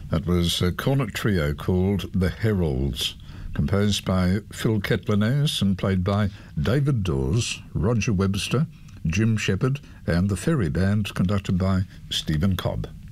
That was a cornet trio called The Heralds, composed by Phil Ketlenose and played by David Dawes, Roger Webster, Jim Shepherd and the Ferry Band, conducted by Stephen Cobb.